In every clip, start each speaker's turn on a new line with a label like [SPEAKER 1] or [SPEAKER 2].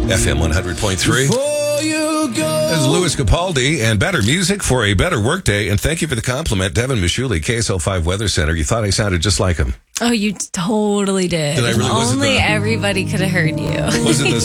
[SPEAKER 1] FM 100.3. This is Louis Capaldi and better music for a better workday. And thank you for the compliment, Devin Mishuli, KSL 5 Weather Center. You thought I sounded just like him.
[SPEAKER 2] Oh, you totally did.
[SPEAKER 1] Did I really?
[SPEAKER 2] Only everybody could have heard you.
[SPEAKER 1] Was it the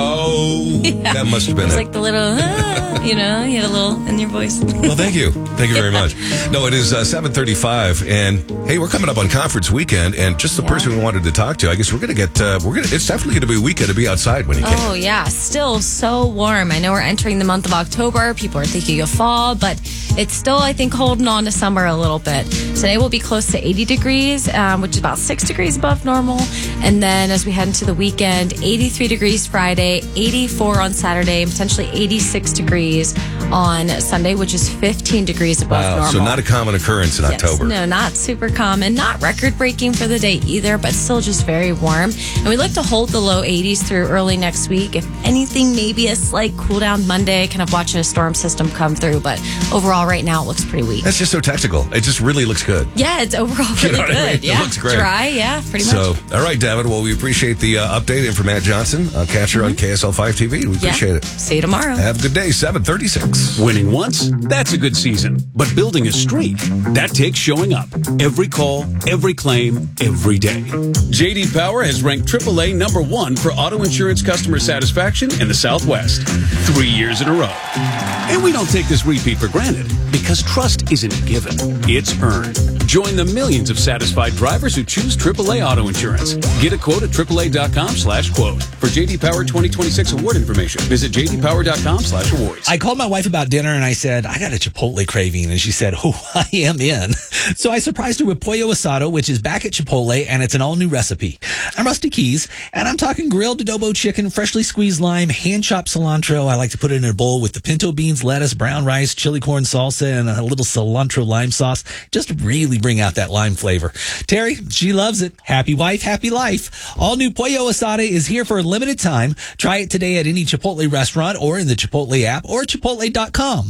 [SPEAKER 1] so?
[SPEAKER 2] Yeah.
[SPEAKER 1] That must have been
[SPEAKER 2] it.
[SPEAKER 1] it.
[SPEAKER 2] Like the little, you had a little in your voice.
[SPEAKER 1] Well, thank you. Thank you very much. No, it is 7:35, and hey, we're coming up on conference weekend, and just the person we wanted to talk to, I guess we're going to get, it's definitely going to be a weekend to be outside when you can.
[SPEAKER 2] Oh, yeah. Still so warm. I know we're entering the month of October. People are thinking of fall, but it's still, I think, holding on to summer a little bit. Today will be close to 80 degrees, which is about 6 degrees above normal. And then as we head into the weekend, 83 degrees Friday, 84 on Saturday, and potentially 86 degrees on Sunday, which is 15 degrees above normal.
[SPEAKER 1] So not a common occurrence in October.
[SPEAKER 2] No, not super common. Not record-breaking for the day either, but still just very warm. And we like to hold the low 80s through early next week. If anything, maybe a slight cool down Monday, kind of watching a storm system come through. But overall, right now, it looks pretty weak.
[SPEAKER 1] That's just so technical. It just really looks good.
[SPEAKER 2] Yeah, it's overall really good.
[SPEAKER 1] I mean?
[SPEAKER 2] Yeah,
[SPEAKER 1] it looks great.
[SPEAKER 2] Dry, yeah, pretty much.
[SPEAKER 1] So, all right, David. Well, we appreciate the update. And for Matt Johnson, catcher on KSL 5 TV. We appreciate it.
[SPEAKER 2] See you tomorrow.
[SPEAKER 1] Have a good day. 7:36.
[SPEAKER 3] Winning once, that's a good season. But building a streak, that takes showing up. Every call, every claim, every day. J.D. Power has ranked AAA #1 for auto insurance customer satisfaction in the Southwest 3 years in a row. And we don't take this repeat for granted because trust isn't given, it's earned. Join the millions of satisfied drivers who choose AAA Auto Insurance. Get a quote at AAA.com/quote. For J.D. Power 2026 award information, visit JDPower.com/awards.
[SPEAKER 4] I called my wife about dinner and I said, I got a Chipotle craving. And she said, oh, I am in. So I surprised her with Pollo Asado, which is back at Chipotle, and it's an all-new recipe. I'm Rusty Keys, and I'm talking grilled adobo chicken, freshly squeezed lime, hand-chopped cilantro. I like to put it in a bowl with the pinto beans, lettuce, brown rice, chili corn salsa, and a little cilantro lime sauce. Just really bring out that lime flavor. Terry, she loves it. Happy wife, happy life. All new Pollo Asada is here for a limited time. Try it today at any Chipotle restaurant or in the Chipotle app or Chipotle.com.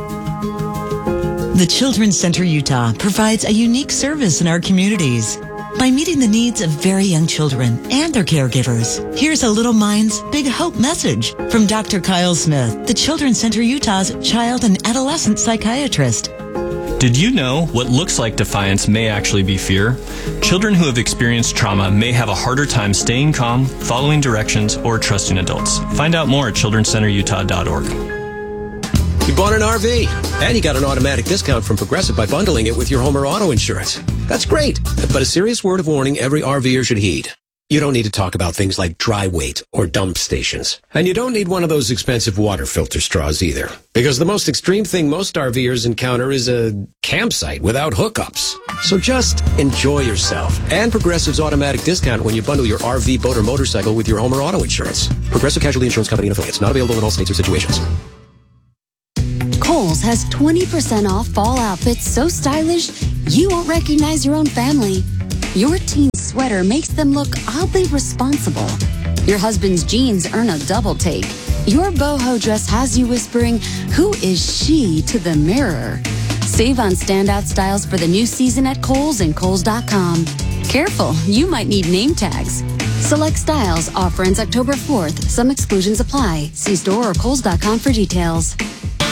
[SPEAKER 5] The Children's Center Utah provides a unique service in our communities by meeting the needs of very young children and their caregivers. Here's a Little Minds Big Hope message from Dr. Kyle Smith, the Children's Center Utah's child and adolescent psychiatrist.
[SPEAKER 6] Did you know what looks like defiance may actually be fear? Children who have experienced trauma may have a harder time staying calm, following directions, or trusting adults. Find out more at childrencenterutah.org.
[SPEAKER 7] You bought an RV, and you got an automatic discount from Progressive by bundling it with your home or auto insurance. That's great, but a serious word of warning every RVer should heed. You don't need to talk about things like dry weight or dump stations. And you don't need one of those expensive water filter straws either. Because the most extreme thing most RVers encounter is a campsite without hookups. So just enjoy yourself. And Progressive's automatic discount when you bundle your RV, boat, or motorcycle with your home or auto insurance. Progressive Casualty Insurance Company and affiliates. Not available in all states or situations.
[SPEAKER 8] Kohl's has 20% off fall outfits so stylish you won't recognize your own family. Your teen's sweater makes them look oddly responsible. Your husband's jeans earn a double take. Your boho dress has you whispering, "Who is she?" to the mirror. Save on standout styles for the new season at Kohl's and Kohl's.com. Careful, you might need name tags. Select styles. Offer ends October 4th. Some exclusions apply. See store or Kohl's.com for details.